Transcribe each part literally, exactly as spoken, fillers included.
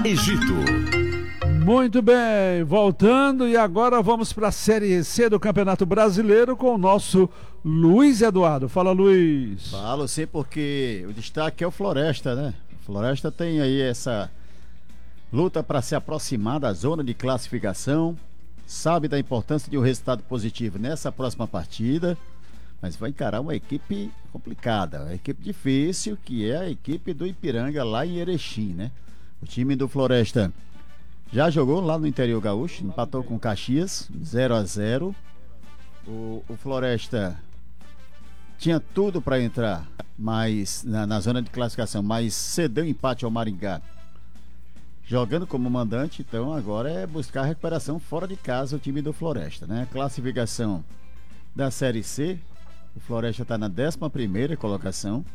Egito. Muito bem, voltando e agora vamos para a Série C do Campeonato Brasileiro com o nosso Luiz Eduardo. Fala, Luiz. Falo sim, porque o destaque é o Floresta, né? O Floresta tem aí essa luta para se aproximar da zona de classificação, sabe da importância de um resultado positivo nessa próxima partida, mas vai encarar uma equipe complicada, uma equipe difícil, que é a equipe do Ipiranga lá em Erechim, né? O time do Floresta já jogou lá no interior gaúcho, empatou com Caxias, zero a zero. O, o Floresta tinha tudo para entrar mas na, na zona de classificação, mas cedeu empate ao Maringá, jogando como mandante. Então agora é buscar a recuperação fora de casa o time do Floresta, né? Classificação da Série C, o Floresta está na décima primeira colocação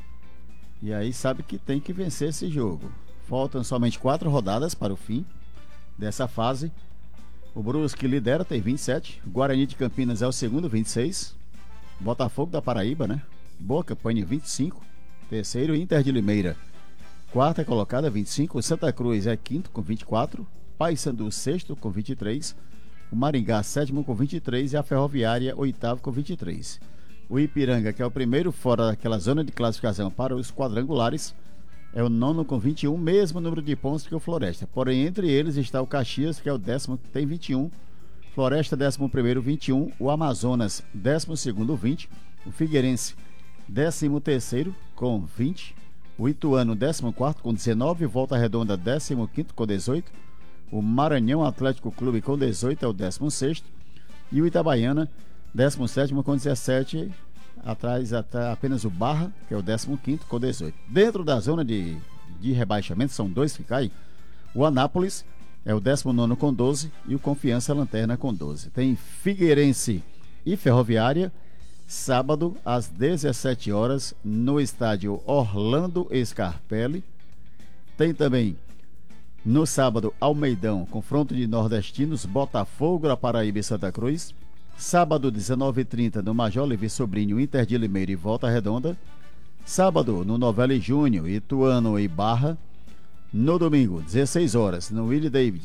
e aí sabe que tem que vencer esse jogo. Faltam somente quatro rodadas para o fim dessa fase. O Brusque lidera, tem vinte e sete. Guarani de Campinas é o segundo, vinte e seis. Botafogo da Paraíba, né? Boa campanha, vinte e cinco. Terceiro, Inter de Limeira, quarta colocada, vinte e cinco. O Santa Cruz é quinto com vinte e quatro. Paysandu sexto com vinte e três. O Maringá sétimo com vinte e três. E a Ferroviária oitavo com vinte e três. O Ipiranga, que é o primeiro fora daquela zona de classificação para os quadrangulares, é o nono com vinte e um, mesmo número de pontos que o Floresta. Porém, entre eles está o Caxias, que é o décimo, que tem vinte e um. Floresta, décimo primeiro, vinte e um. O Amazonas, décimo segundo, vinte. O Figueirense, décimo terceiro, com vinte. O Ituano, décimo quarto, com dezenove. Volta Redonda, décimo quinto, com dezoito. O Maranhão Atlético Clube, com dezoito, é o décimo sexto. E o Itabaiana, décimo sétimo, com dezessete. Atrás até apenas o Barra, que é o décimo quinto, com dezoito. Dentro da zona de, de rebaixamento, são dois que caem. O Anápolis é o décimo nono com doze e o Confiança Lanterna com doze. Tem Figueirense e Ferroviária, sábado às dezessete horas, no estádio Orlando Scarpelli. Tem também no sábado Almeidão, confronto de nordestinos, Botafogo da Paraíba e Santa Cruz. Sábado, dezenove e trinta, no Major Levi Sobrinho, Inter de Limeira e Volta Redonda. Sábado, no Novelli Júnior, Ituano e Barra. No domingo, dezesseis horas, no Willie David,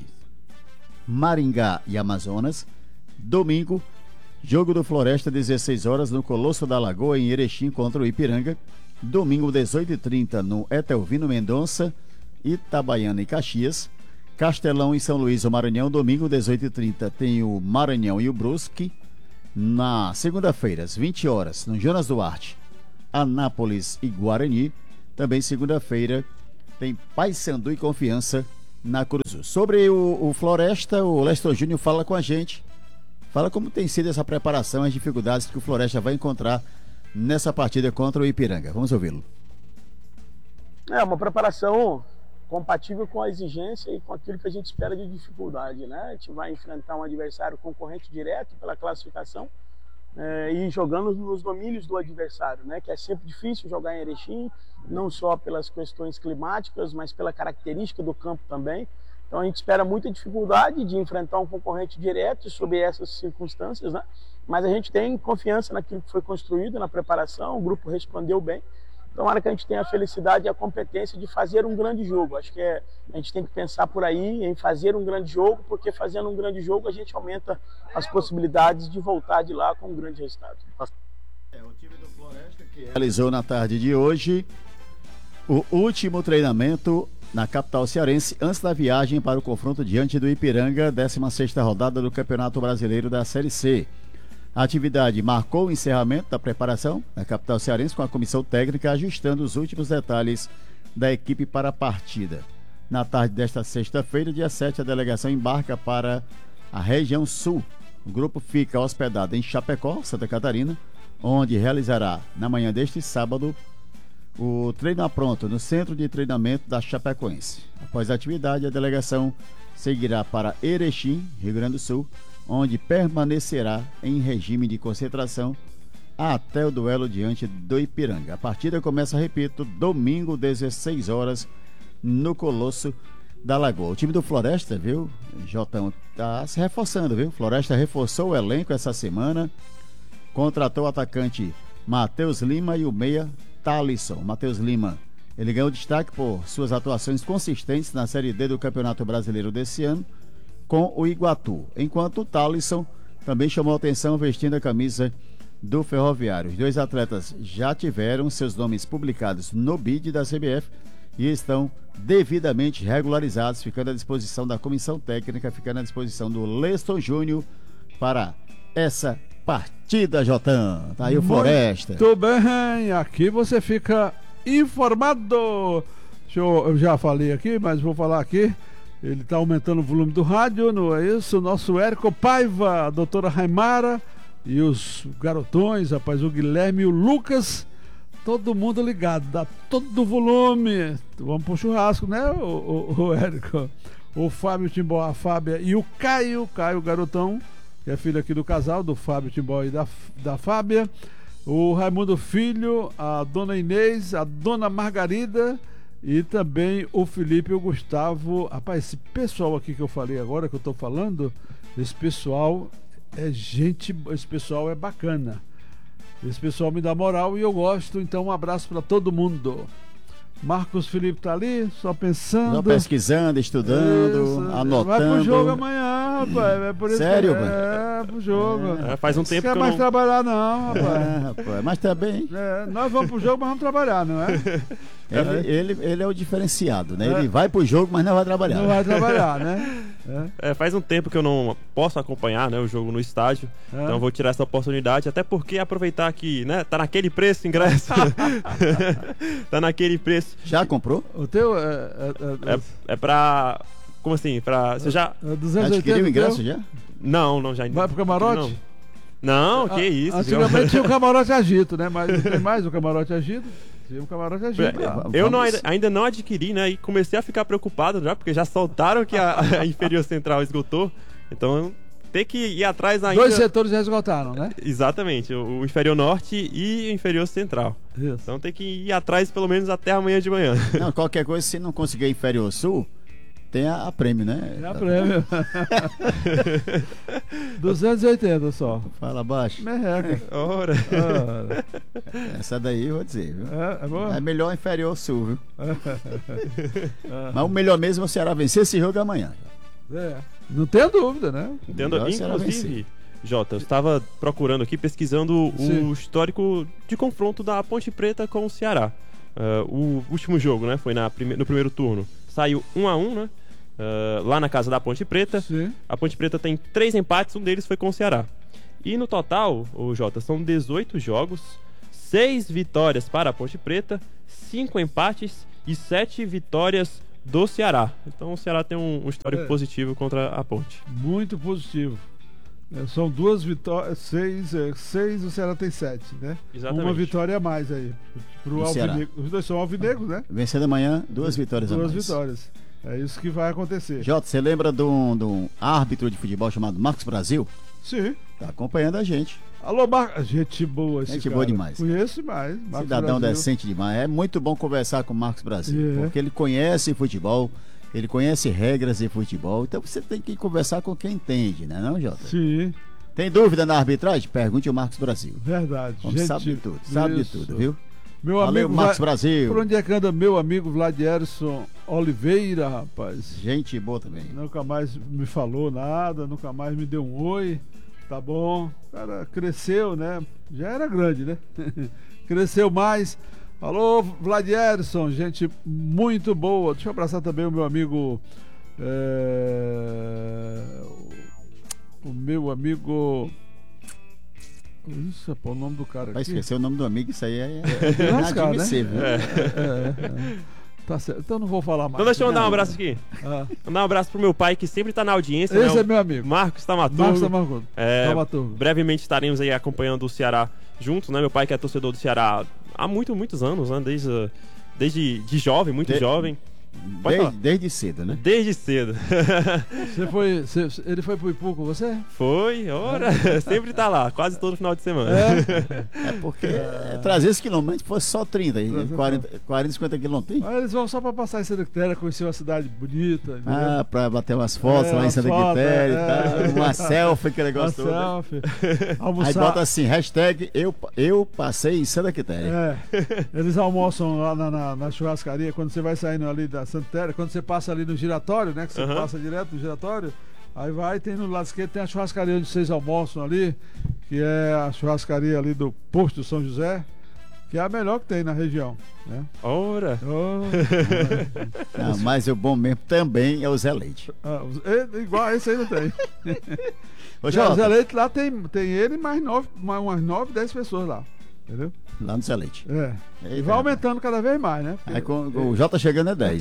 Maringá e Amazonas. Domingo, jogo do Floresta, dezesseis horas, no Colosso da Lagoa, em Erechim, contra o Ipiranga. Domingo, dezoito e trinta, no Etelvino Mendonça, Itabaiana e Caxias. Castelão e São Luís, o Maranhão. Domingo, dezoito e trinta, tem o Maranhão e o Brusque. Na segunda-feira, às vinte horas, no Jonas Duarte, Anápolis e Guarani. Também segunda-feira tem Paysandu e Confiança na Cruz. Sobre o, o Floresta, o Lester Júnior fala com a gente. Fala como tem sido essa preparação, as dificuldades que o Floresta vai encontrar nessa partida contra o Ipiranga. Vamos ouvi-lo. É uma preparação compatível com a exigência e com aquilo que a gente espera de dificuldade, né? A gente vai enfrentar um adversário concorrente direto pela classificação é, e jogando nos domínios do adversário, né? Que é sempre difícil jogar em Erechim, não só pelas questões climáticas, mas pela característica do campo também. Então a gente espera muita dificuldade de enfrentar um concorrente direto sob essas circunstâncias, né? Mas a gente tem confiança naquilo que foi construído na preparação, o grupo respondeu bem. Tomara que a gente tenha a felicidade e a competência de fazer um grande jogo. Acho que é, a gente tem que pensar por aí em fazer um grande jogo, porque fazendo um grande jogo a gente aumenta as possibilidades de voltar de lá com um grande resultado. É, o time do Floresta que realizou na tarde de hoje o último treinamento na capital cearense antes da viagem para o confronto diante do Ipiranga, décima sexta rodada do Campeonato Brasileiro da Série C. A atividade marcou o encerramento da preparação na capital cearense, com a comissão técnica ajustando os últimos detalhes da equipe para a partida. Na tarde desta sexta-feira, dia sete, a delegação embarca para a região sul. O grupo fica hospedado em Chapecó, Santa Catarina, onde realizará na manhã deste sábado o treino a pronto no centro de treinamento da Chapecoense. Após a atividade, a delegação seguirá para Erechim, Rio Grande do Sul, onde permanecerá em regime de concentração até o duelo diante do Ipiranga. A partida começa, repito, domingo, dezesseis horas, no Colosso da Lagoa. O time do Floresta, viu, Jotão, tá se reforçando, viu? Floresta reforçou o elenco essa semana, contratou o atacante Matheus Lima e o meia Thalisson. Matheus Lima Ele ganhou destaque por suas atuações consistentes na Série D do Campeonato Brasileiro desse ano com o Iguatu, enquanto o Thalisson também chamou atenção vestindo a camisa do Ferroviário. Os dois atletas já tiveram seus nomes publicados no B I D da C B F e estão devidamente regularizados, ficando à disposição da comissão técnica, ficando à disposição do Leston Júnior para essa partida, Jotão. Tá aí o Floresta. Muito bem, aqui você fica informado. Deixa eu, eu já falei aqui, mas vou falar aqui. Ele está aumentando o volume do rádio, não é isso? O nosso Érico Paiva, a doutora Raimara e os garotões, rapaz, o Guilherme e o Lucas. Todo mundo ligado, dá todo o volume. Vamos pro churrasco, né, o, o, o Érico? O Fábio Timbó, a Fábia e o Caio, Caio Garotão, que é filho aqui do casal, do Fábio Timbó e da, da Fábia. O Raimundo Filho, a dona Inês, a dona Margarida e também o Felipe e o Gustavo. Rapaz, esse pessoal aqui que eu falei agora, que eu tô falando, esse pessoal é gente, esse pessoal é bacana. Esse pessoal me dá moral e eu gosto, então um abraço para todo mundo. Marcos Felipe tá ali, só pensando. Só pesquisando, estudando, isso, anotando. Vai pro jogo amanhã, rapaz. É por isso Sério, que... mano? É, pro jogo. É, faz um tempo que eu não quer mais não... trabalhar não, rapaz. É, rapaz, mas também. É, nós vamos pro jogo, mas vamos trabalhar, não é? Ele, ele, ele é o diferenciado, né? É. Ele vai pro jogo, mas não vai trabalhar. Não vai trabalhar, né? É. É, faz um tempo que eu não posso acompanhar, né, o jogo no estádio, É. então eu vou tirar essa oportunidade, até porque aproveitar que, né, tá naquele preço o ingresso, tá naquele preço. Já comprou? O teu é... É, É, é pra, como assim, pra, você já, é duzentos e oitenta Adquiriu o ingresso teu? já? não, não, já. Vai pro camarote? Não, não que isso. Antigamente tinha o camarote agito, né? Mas não tem mais o camarote agito. Tinha o camarote agito. lá. Eu não, Vamos- ainda, ainda não adquiri, né? E comecei a ficar preocupado já, porque já soltaram que a, a inferior central esgotou. Então tem que ir atrás ainda. Dois setores já esgotaram, né? Exatamente, o, o inferior norte e o inferior central. Isso. Então tem que ir atrás pelo menos até amanhã de manhã. Não, qualquer coisa, se não conseguir inferior sul, tem a, a prêmio, né? É a prêmio. duzentos e oitenta só. Fala baixo. Merreca. Ora. Ora. Essa daí eu vou dizer, viu? É, é bom? É melhor inferior sul, viu? Mas o melhor mesmo é o Ceará vencer esse jogo amanhã. É. Não tenha dúvida, né? Entendo. Melhor será Inclusive, Jota, eu estava procurando aqui, pesquisando Sim. o histórico de confronto da Ponte Preta com o Ceará. Uh, o último jogo, né? Foi na prime- no primeiro turno. Saiu um a um, né? Uh, lá na casa da Ponte Preta. Sim. A Ponte Preta tem três empates, um deles foi com o Ceará. E no total, o Jota, são dezoito jogos, seis vitórias para a Ponte Preta, cinco empates e sete vitórias do Ceará. Então o Ceará tem um, um histórico É. positivo contra a Ponte. Muito positivo. É, são duas vitórias, seis, é, seis, o Ceará tem sete, né? Exatamente. Uma vitória a mais aí. Pro O Ceará. Alvinegro. Os dois são alvinegros, né? Vencendo amanhã, duas vitórias a Duas mais. vitórias. É isso que vai acontecer. Jota, você lembra de um, de um árbitro de futebol chamado Marcos Brasil? Sim. Tá acompanhando a gente. Alô, Marcos. Gente boa esse Gente cara. boa demais. Conheço demais. Marcos Cidadão Brasil. decente demais. É muito bom conversar com o Marcos Brasil, É. porque ele conhece futebol, ele conhece regras de futebol, então você tem que conversar com quem entende, né, não, Jota? Sim, Tem dúvida na arbitragem? Pergunte ao Marcos Brasil. verdade. Homem Gente, sabe de tudo, sabe isso. de tudo, viu? Meu Valeu, amigo Marcos Vla- Brasil. Por onde é que anda meu amigo Vladierson Oliveira, rapaz? Gente boa também. Nunca mais me falou nada, nunca mais me deu um oi. Tá bom. O cara cresceu, né? Já era grande, né? Cresceu mais. Alô, Vladierson, gente muito boa. Deixa eu abraçar também o meu amigo. é, O meu amigo. Isso, pô, o nome do cara Vai aqui. esquecer o nome do amigo, isso aí é, de é lascar, inadmissível. né? É, é. Tá certo. Então não vou falar mais. Então deixa eu mandar um Não. abraço aqui. Ah, Mandar um abraço pro meu pai que sempre tá na audiência. esse né? é meu amigo. Marcos Tamaturgo. Marcos Tamargo. É, Tamaturgo. brevemente estaremos aí acompanhando o Ceará juntos, né? Meu pai que é torcedor do Ceará há muito, muitos anos, né? Desde, desde de jovem, muito De- jovem. Pode falar. Desde, desde cedo, né? Desde cedo. Você foi, você- ele foi pro Ipu com você? Foi, ora, sempre tá lá, quase todo final de semana. É. É porque é, trezentos quilômetros, fosse só trinta, e trezentos quarenta, quarenta, cinquenta quilômetros. Aí eles vão só pra passar em Santa Quitéria, conhecer uma cidade bonita. entendeu? Ah, pra bater umas fotos É, lá em umas Santa fotos, Quitéria é, e tal. é. Uma selfie, que Uma negócio todo. né? selfie. Aí Almoçar. bota assim, hashtag eu, eu passei em Santa Quitéria. É, eles almoçam lá na, na- na churrascaria, quando você vai saindo ali da Santa Quitéria, quando você passa ali no giratório, né? Que você Aham. passa direto no giratório, aí vai, tem no lado esquerdo, tem a churrascaria onde vocês almoçam ali, que é a churrascaria ali do Posto São José, que é a melhor que tem na região, né? Ora, Oh, Não, mas o bom mesmo também é o Zé Leite. ah, os- é, igual esse aí não tem. Ô, Já, o Zé Jota, Leite lá tem, tem ele e mais nove, mais umas nove, dez pessoas lá, entendeu? lá no Zé Leite. É. E Eita, vai aumentando cada vez mais, né? Aí com, com o Jota chegando é dez.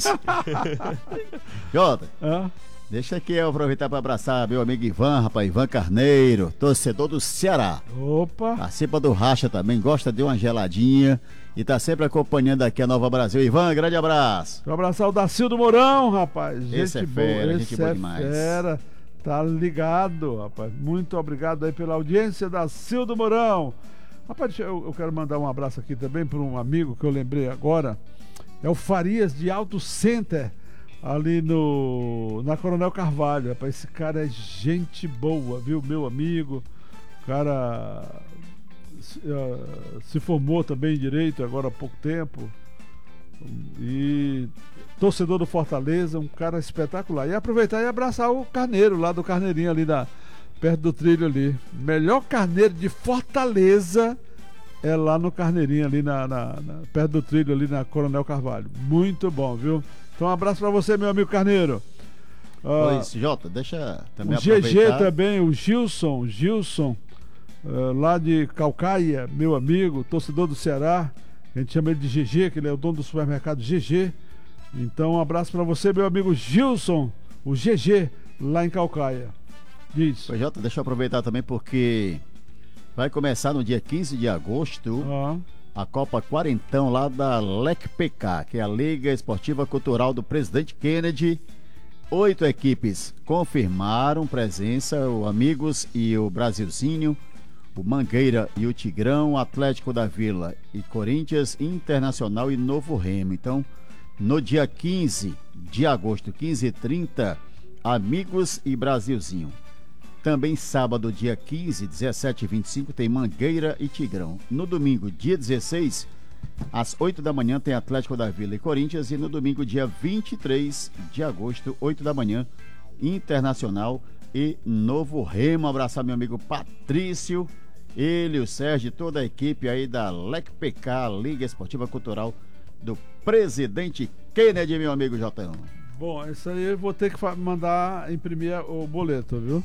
Jota, Ah, deixa aqui eu aproveitar para abraçar meu amigo Ivan, rapaz, Ivan Carneiro, torcedor do Ceará. opa! Participa do Racha também, gosta de uma geladinha e tá sempre acompanhando aqui a Nova Brasil. Ivan, grande abraço. Pra abraçar o Dacildo Mourão, rapaz. Gente Esse é boa, fera, esse gente boa é demais. fera. Tá ligado, rapaz. Muito obrigado aí pela audiência, Dacildo Mourão. Rapaz, deixa eu, eu quero mandar um abraço aqui também para um amigo que eu lembrei agora. É o Farias de Auto Center, ali no na Coronel Carvalho. Rapaz, esse cara é gente boa, viu? Meu amigo. O cara se, ah, se formou também em Direito agora há pouco tempo. E torcedor do Fortaleza, um cara espetacular. E aproveitar e abraçar o Carneiro, lá do Carneirinho ali da, perto do trilho ali. Melhor carneiro de Fortaleza é lá no Carneirinho ali na, na- na- perto do trilho ali na Coronel Carvalho. Muito bom, viu? Então um abraço pra você, meu amigo Carneiro. Ah, Pois, Jota, deixa também o G G aproveitar. também, o Gilson, Gilson, eh, lá de Calcaia, meu amigo, torcedor do Ceará. A gente chama ele de G G, que ele é o dono do supermercado G G. Então, um abraço pra você, meu amigo Gilson, o G G, lá em Calcaia. Diz. Pois, Jota, deixa eu aproveitar também porque vai começar no dia quinze de agosto Ó, a Copa Quarentão lá da L E C P K, que é a Liga Esportiva Cultural do Presidente Kennedy. Oito equipes confirmaram presença, o Amigos e o Brasilzinho, o Mangueira e o Tigrão, o Atlético da Vila e Corinthians, Internacional e Novo Remo. Então, no dia quinze de agosto, quinze e trinta, Amigos e Brasilzinho. Também sábado, dia quinze, dezessete e vinte e cinco, tem Mangueira e Tigrão. No domingo, dia dezesseis, às oito da manhã, tem Atlético da Vila e Corinthians. E no domingo, dia vinte e três de agosto, oito da manhã, Internacional e Novo Remo. Abraçar meu amigo Patrício, ele, o Sérgio e toda a equipe aí da L E C P K, Liga Esportiva Cultural do Presidente Kennedy, meu amigo Jotão. bom, isso aí eu vou ter que fa- mandar imprimir o boleto, viu?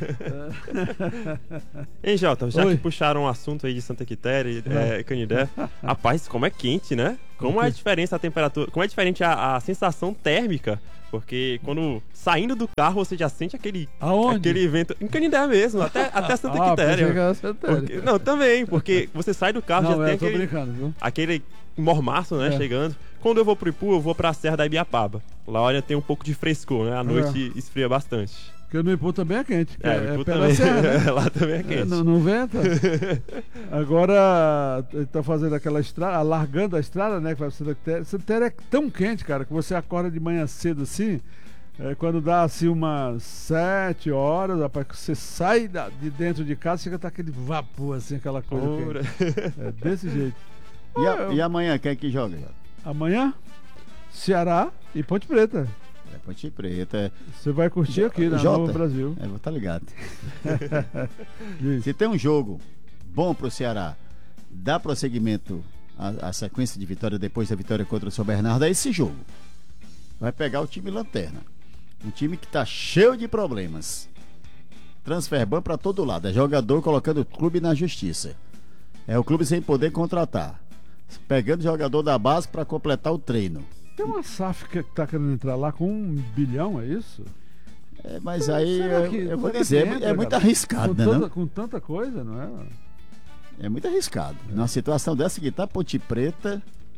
hein, Jota, já Oi. que puxaram o assunto aí de Santa Quitéria, é, Canidé, rapaz, como é quente, né? Como é a diferença a temperatura, como é diferente a, a sensação térmica, porque quando saindo do carro você já sente aquele, Aonde? aquele vento, em Canidé mesmo, até, até Santa Ah, pensei que Quitéria. era Santa Quitéria. Porque- não, também, porque você sai do carro, Não, já tem eu tô aquele, brincando, viu? aquele mormaço, né, É. chegando. Quando eu vou pro Ipu, eu vou pra Serra da Ibiapaba. Lá, olha, tem um pouco de frescor, né? À noite esfria bastante. Porque no Ipu também é quente. que É, É, o é Ipu pé da também. serra, né? Lá também é É, quente. não, não venta. Agora, ele tá fazendo aquela estrada, alargando a estrada, né? Que vai pra Santa Quitéria. Santa Quitéria é tão quente, cara, que você acorda de manhã cedo assim. É, quando dá assim umas sete horas, rapaz, que você sai da- de dentro de casa, chega a tá aquele vapor, assim, aquela coisa. Ora. quente. É desse jeito. E, a- Ah, eu- e amanhã, quem é que joga, Jota? Amanhã, Ceará e Ponte Preta. É Ponte Preta. Você vai curtir aqui na Jota. Novo Brasil. É, vou estar ligado. Diz. Se tem um jogo bom pro Ceará, dá prosseguimento à, à sequência de vitória depois da vitória contra o São Bernardo, é esse jogo. Vai pegar o time lanterna. Um time que tá cheio de problemas. Transferban pra todo lado. É jogador colocando o clube na justiça. É o clube sem poder contratar. Pegando jogador da base pra completar o treino. Tem uma S A F que tá querendo entrar lá com um bilhão, é isso? É, mas aí Será eu, que- eu vou será que dizer, é, entra, é muito cara? arriscado, com, né? tanta, Não? com tanta coisa, não é? É muito arriscado. Numa situação dessa que tá Ponte Preta,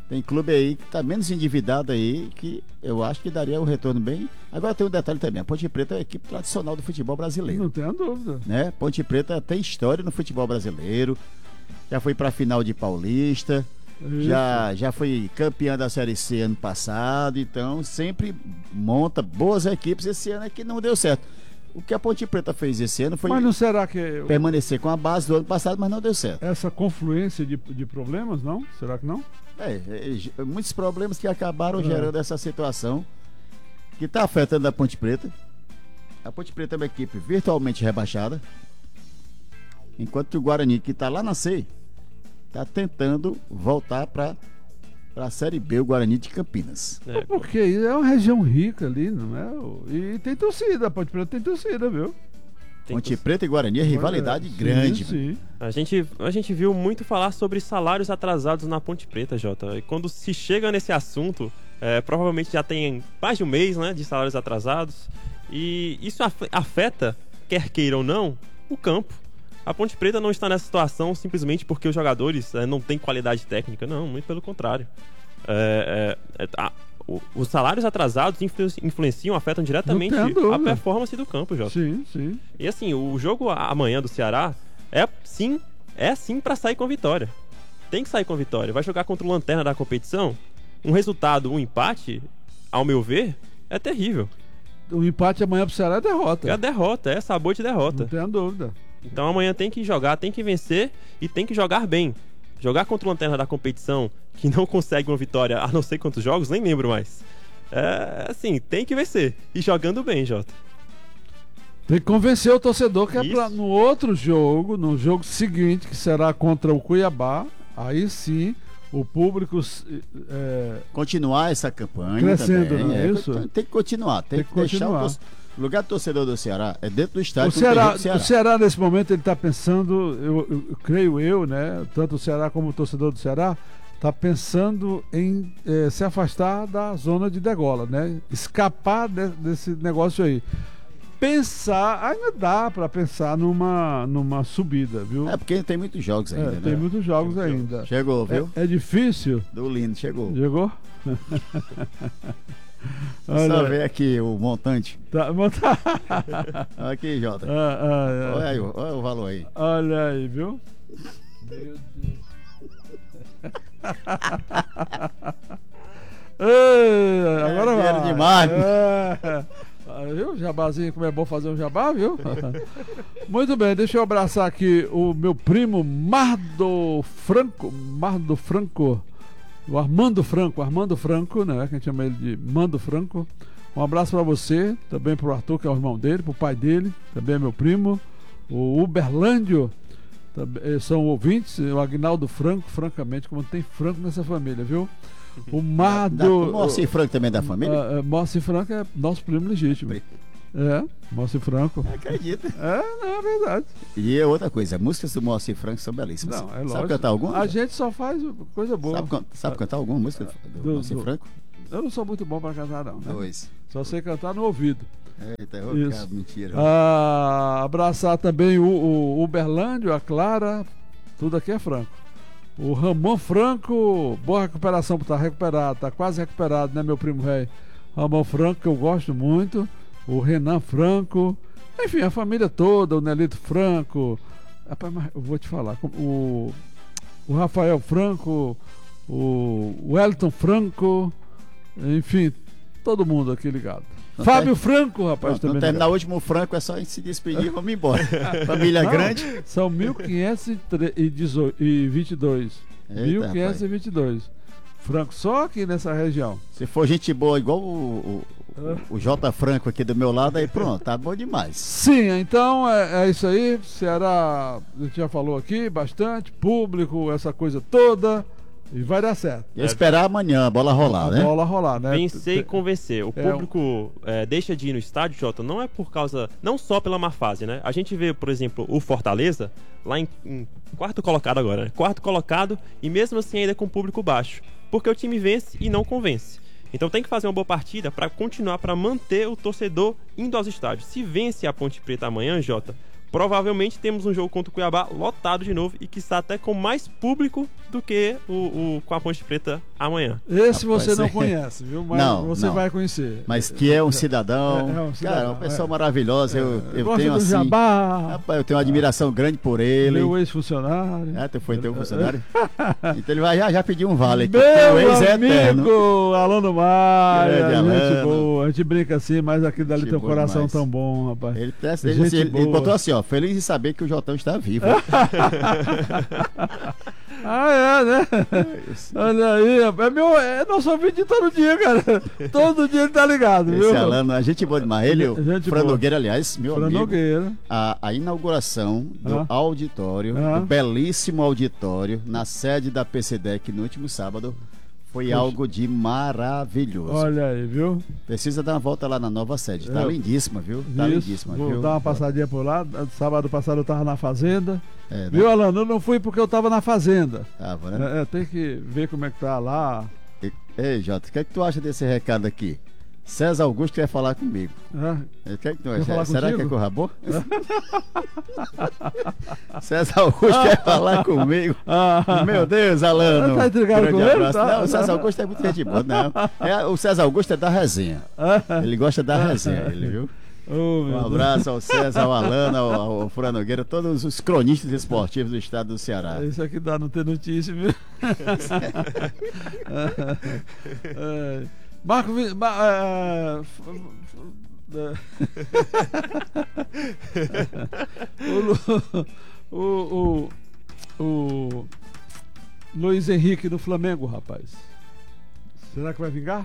Tem clube aí que tá menos endividado aí, que eu acho que daria um retorno bem. Agora tem um detalhe também, a Ponte Preta é a equipe tradicional do futebol brasileiro. Não tenho dúvida. Né? Ponte Preta tem história no futebol brasileiro, já foi pra final de Paulista, já, já foi campeã da Série C ano passado, então sempre monta boas equipes. Esse ano é que não deu certo. O que a Ponte Preta fez esse ano foi Mas não será que permanecer com a base do ano passado, mas não deu certo. essa confluência de, de problemas, não? Será que não? É, é, muitos problemas que acabaram É. gerando essa situação que está afetando a Ponte Preta. A Ponte Preta é uma equipe virtualmente rebaixada, enquanto que o Guarani, que está lá na C, está tentando voltar para a Série B, o Guarani de Campinas. É, Porque é uma região rica ali, não é? E tem torcida, a Ponte Preta tem torcida, viu? tem Ponte que- Preta e Guarani é rivalidade Sim, grande. Sim. A gente, a gente viu muito falar sobre salários atrasados na Ponte Preta, Jota. E quando se chega nesse assunto, é, provavelmente já tem mais de um mês, né, de salários atrasados. E isso af- afeta, quer queira ou não, o campo. A Ponte Preta não está nessa situação simplesmente porque os jogadores é, não têm qualidade técnica. Não, muito pelo contrário. É, é, é, a- o- os salários atrasados influ- influenciam, afetam diretamente Não tenho a dúvida. performance do campo, Jota. Sim, sim. E assim, o jogo amanhã do Ceará é sim, é sim pra sair com vitória. Tem que sair com vitória. Vai jogar contra o lanterna da competição. Um resultado, um empate, ao meu ver, é terrível. O empate amanhã pro Ceará é derrota. É a derrota, é sabor de Não derrota. tenho dúvida. Então amanhã tem que jogar, tem que vencer e tem que jogar bem. Jogar contra o lanterna da competição que não consegue uma vitória há não sei quantos jogos, nem lembro mais. É assim, tem que vencer. E jogando bem, Jota. Tem que convencer o torcedor que é Isso. pra, no outro jogo, no jogo seguinte, que será contra o Cuiabá, aí sim o público é, Continuar essa campanha Crescendo, também. não é É, isso? Tem, tem que continuar. Tem, Tem que, que deixar continuar. o, torce- o lugar do torcedor do Ceará é dentro do estádio. O do Ceará, terreno do Ceará. o Ceará, nesse momento, ele está pensando, eu, eu- eu creio eu, né? Tanto o Ceará como o torcedor do Ceará, está pensando em eh, se afastar da zona de degola, né? Escapar de- desse negócio aí. Pensar, ainda dá para pensar numa, numa subida, viu? É porque tem muitos jogos É, ainda, tem né? muitos jogos ainda. Chegou, viu? É, é difícil. Do lindo, chegou. Chegou? Só Olha, ver aqui o montante. tá, mas tá- Aqui, Jota. Ah, ah, Olha ah. aí, olha o valor aí. Olha aí, viu? Meu Deus. Ei, agora dinheiro vai. demais. É. Ah, viu? Jabazinho, como é bom fazer um jabá, viu? Muito bem, deixa eu abraçar aqui o meu primo Mardo Franco. Mardo Franco. O Armando Franco, Armando Franco, né? Que a gente chama ele de Mando Franco. Um abraço pra você, também pro Arthur, que é o irmão dele, pro pai dele, também é meu primo. O Uberlândio, também, eh, são ouvintes. O Agnaldo Franco, francamente, como tem Franco nessa família, viu? O Da, Mardo. o Moacir Franco também é da família? Ah, ah, Moacir Franco é nosso primo legítimo. É, Moacir Franco. Acredita. É, não, é verdade. E é outra coisa, as músicas do Moacir Franco são belíssimas. Não, é Sabe lógico. cantar alguma? A gente só faz coisa boa. Sabe, can- sabe cantar alguma música do, Do- Moacir do- Franco? Eu não sou muito bom pra cantar, não. Né? Dois. Só sei cantar no ouvido. Eita, eu vou Isso. ficar mentira. Ah, abraçar também o, o Uberlândio, a Clara. Tudo aqui é Franco. O Ramon Franco, boa recuperação, tá recuperado, tá quase recuperado, né, meu primo rei? Ramon Franco, que eu gosto muito. O Renan Franco. Enfim, a família toda, o Nelito Franco. Rapaz, mas eu vou te falar. O, o Rafael Franco, o Wellington Franco. Enfim, todo mundo aqui ligado. Não Fábio tem- Franco, rapaz, Pronto, também. quando terminar ligado. o último Franco é só a gente se despedir e vamos embora. Família Não, grande. São mil quinhentos e vinte e dois. Eita, mil quinhentos e vinte e dois. Franco, só aqui nessa região. Se for gente boa, igual o, o, o J. Franco aqui do meu lado, aí pronto, tá bom demais. Sim, então é, é isso aí. Ceará, a gente já falou aqui bastante. Público, essa coisa toda. E vai dar certo. E esperar amanhã a bola rolar, A né? bola rolar, né? Vencer e convencer. O É, público é, deixa de ir no estádio, Jota, não é por causa. Não só pela má fase, né? A gente vê, por exemplo, o Fortaleza, lá em, em quarto colocado agora, né? Quarto colocado, e mesmo assim ainda com público baixo. Porque o time vence e não convence. Então tem que fazer uma boa partida para continuar, para manter o torcedor indo aos estádios. Se vence a Ponte Preta amanhã, Jota, provavelmente temos um jogo contra o Cuiabá lotado de novo e que está até com mais público do que o, o com a Ponte Preta amanhã. Esse Rapaz, você não é. conhece, viu? Mas Não, você não. vai conhecer. Mas que é um cidadão, É, é um cidadão, cara, uma pessoa é. maravilhosa. Eu, eu Gosta tenho do assim, Jabá, rapaz, eu tenho uma admiração grande por ele. meu ex-funcionário. Ah, tu foi teu funcionário? Então ele vai já, já pedir um vale aqui. Meu O ex é eterno. amigo Alano Maia, Grande gente Alano. boa. A gente brinca assim, mas aqui dali Gente tem um boa coração demais. tão bom, rapaz. Ele, ele, Gente ele, ele boa. botou assim, ó, feliz em saber que o Jotão está vivo. Ah, é, né? Olha aí, rapaz. É, meu, é nosso vídeo todo dia, cara. Todo dia ele tá ligado, Esse viu? Alano, a gente boa demais. Ele, o Gente Fran boa. Nogueira, aliás, meu Fran amigo. Nogueira. A, a inauguração do Ah. auditório, Ah. do belíssimo auditório, na sede da P C D E C no último sábado, foi Poxa. algo de maravilhoso. Olha aí, viu? Precisa dar uma volta lá na nova sede. Tá É. lindíssima, viu? Tá Isso, lindíssima, vou viu? dar uma passadinha por lá. Sábado passado eu tava na fazenda. É, né? Viu, Alano? Eu não fui porque eu tava na fazenda. Tava, né? É, é, tem que ver como é que tá lá. E- Ei, Jota, o que é que tu acha desse recado aqui? César Augusto quer falar comigo. né? O que é que tu Quer acha? falar Será que é contigo? com o Rabô? César Augusto quer falar comigo. Ah, Meu Deus, Alano. Tá intrigado Grande com ele? abraço. Tá? Não, o César Augusto é muito gente boa. Não. É, o César Augusto é da resenha. Ele gosta da resenha, ele, viu? oh, meu Um abraço ao César, ao Alano, ao, ao Fran Nogueira, todos os cronistas esportivos do estado do Ceará. Deus. Isso aqui dá não ter notícia, viu? É. Marco. Vi- Ma, é, f- f- é. o, Lu- o, o, o Luiz Henrique do Flamengo, rapaz. Será que vai vingar?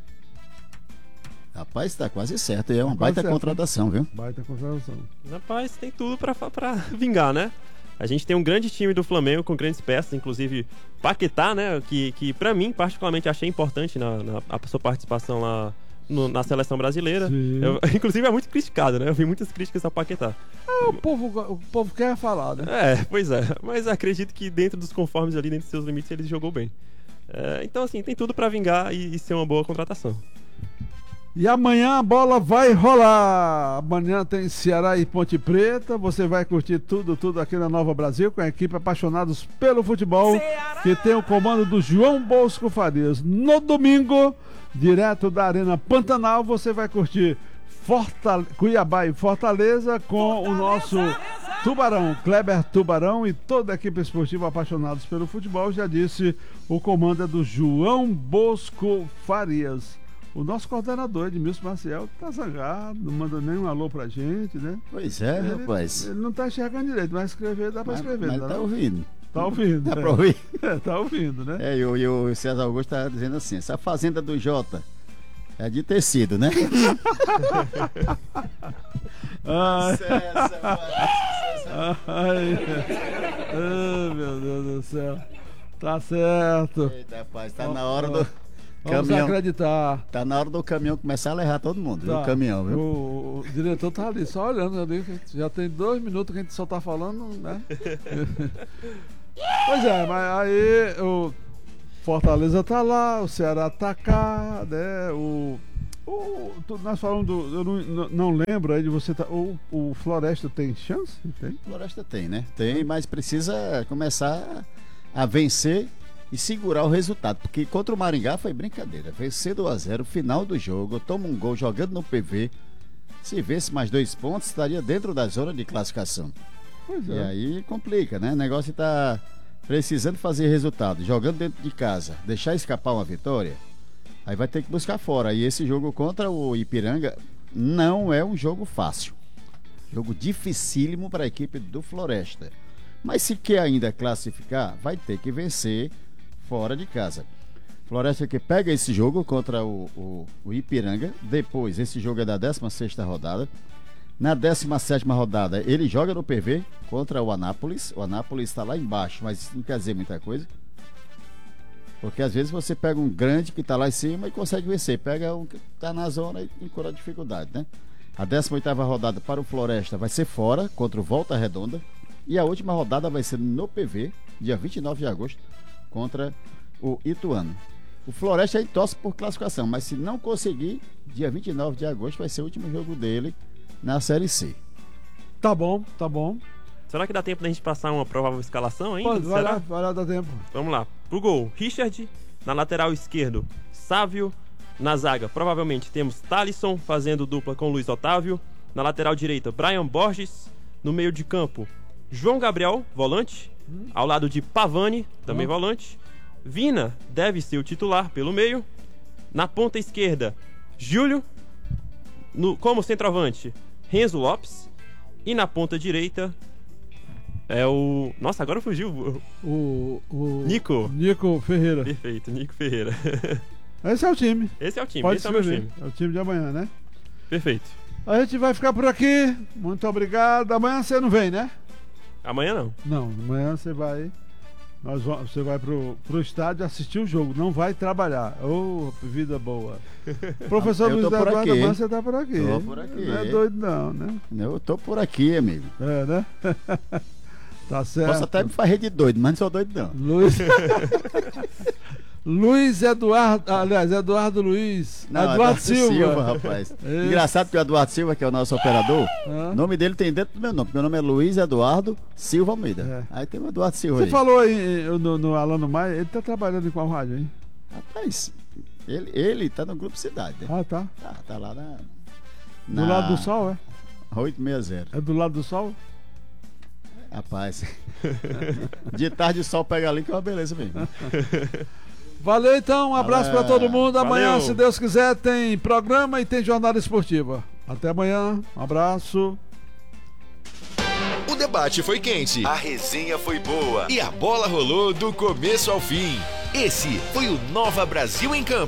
Rapaz, tá quase certo. É uma Tá quase baita certo. contratação, viu? Baita contratação. Rapaz, tem tudo pra, pra vingar, né? A gente tem um grande time do Flamengo com grandes peças, inclusive Paquetá, né? Que, que para mim, particularmente, achei importante na, na a sua participação lá no- na seleção brasileira. Sim. Eu- inclusive é muito criticado, né? Eu vi muitas críticas ao Paquetá. O povo, o povo quer falar, né? É, pois é. Mas acredito que dentro dos conformes ali, dentro dos seus limites, ele jogou bem. É, então, assim, tem tudo pra vingar e, e ser uma boa contratação. E amanhã a bola vai rolar. Amanhã tem Ceará e Ponte Preta. Você vai curtir tudo, tudo aqui na Nova Brasil com a equipe Apaixonados pelo Futebol, que tem o comando do João Bosco Farias. No domingo, direto da Arena Pantanal, você vai curtir Fortale- Cuiabá e Fortaleza com o nosso Tubarão, Kleber Tubarão e toda a equipe esportiva Apaixonados pelo Futebol. Já disse, o comando é do João Bosco Farias. O nosso coordenador, Edmilson Maciel, tá zangado, não manda nem um alô pra gente, né? Pois é, Ele, rapaz. ele não tá enxergando direito, mas escrever dá pra Mas, escrever, mas não tá não? ouvindo. Tá ouvindo. Dá é. pra ouvir? É, tá ouvindo, né? É, e o, e o César Augusto tá dizendo assim: essa fazenda do Jota é de tecido, né? Ai, César, ai, ai, meu Deus do céu. Tá certo. Eita, rapaz, tá na hora do Vamos caminhão. acreditar. Tá na hora do caminhão começar a levar todo mundo, viu? Tá. O caminhão, viu? O, o diretor tá ali só olhando ali. Já tem dois minutos que a gente só tá falando, né? Pois é, mas aí o Fortaleza tá lá, o Ceará tá cá, né? O, o tu- nós falamos do. Eu não, não- não lembro aí de você. Tá, o, o Floresta tem chance? Tem? Floresta tem, né? Tem, mas precisa começar a vencer e segurar o resultado. Porque contra o Maringá foi brincadeira. Vencer dois a zero, final do jogo, toma um gol jogando no P V. Se vence mais dois pontos, estaria dentro da zona de classificação. Pois E é. aí complica, né? O negócio tá precisando fazer resultado, jogando dentro de casa, deixar escapar uma vitória, aí vai ter que buscar fora. E esse jogo contra o Ipiranga não é um jogo fácil. Jogo dificílimo para a equipe do Floresta. Mas se quer ainda classificar, vai ter que vencer fora de casa. Floresta que pega esse jogo contra o, o, o Ipiranga. Depois, esse jogo é da décima sexta rodada. Na décima sétima rodada, ele joga no P V contra o Anápolis. O Anápolis está lá embaixo, mas isso não quer dizer muita coisa. Porque às vezes você pega um grande que está lá em cima e consegue vencer. Pega um que está na zona e encontra dificuldade, né? A décima oitava rodada para o Floresta vai ser fora, contra o Volta Redonda. E a última rodada vai ser no P V, dia vinte e nove de agosto, contra o Ituano. O Floresta aí torce por classificação, mas se não conseguir, dia vinte e nove de agosto vai ser o último jogo dele na Série C. Tá bom, tá bom. Será que dá tempo da gente passar uma provável escalação ainda? Pode, vai Será? lá, vai lá, dá tempo. Vamos lá. Pro gol, Richard. Na lateral esquerdo, Sávio. Na zaga, provavelmente temos Thalisson fazendo dupla com Luiz Otávio. Na lateral direita, Brian Borges. No meio de campo, João Gabriel, volante. Ao lado de Pavani, também Hum. volante. Vina deve ser o titular pelo meio. Na ponta esquerda, Júlio. No, como centroavante, Renzo Lopes. E na ponta direita é o... Nossa, agora fugiu. O, o Nico. Nico Ferreira. Perfeito, Nico Ferreira. Esse é o time. Esse é o time, Pode esse é o meu escrever. time. É o time de amanhã, né? Perfeito. A gente vai ficar por aqui. Muito obrigado. Amanhã você não vem, né? Amanhã não. Não, amanhã você vai. Nós vamos, você vai pro, pro estádio assistir o jogo, não vai trabalhar. Ô, vida boa. Professor Eu Luiz tô por Eduardo, aqui. amanhã você tá por aqui. Tô por aqui. Não é doido, não, né? Eu tô por aqui, amigo. É, né? Tá certo. Posso até me fazer de doido, mas não sou doido, não. Luiz. Luiz Eduardo, aliás, Eduardo Luiz. Não, Eduardo Silva. rapaz. Esse. Engraçado que o Eduardo Silva, que é o nosso operador, Ah. o nome dele tem dentro do meu nome. Meu nome é Luiz Eduardo Silva Almeida. É. Aí tem o Eduardo Silva Você aí. falou aí eh, no, no Alano Maia, ele tá trabalhando em qual rádio, hein? Rapaz, ele, ele tá no Grupo Cidade, né? Ah, tá. Tá, tá lá na... Do na lado do sol, é? oito seis zero. É do lado do sol? Rapaz. De tarde o sol pega ali que é uma beleza mesmo. Valeu então, um abraço pra todo mundo. Amanhã, Valeu. se Deus quiser, tem programa e tem jornada esportiva. Até amanhã, um abraço. O debate foi quente, a resenha foi boa e a bola rolou do começo ao fim. Esse foi o Nova Brasil em Campo.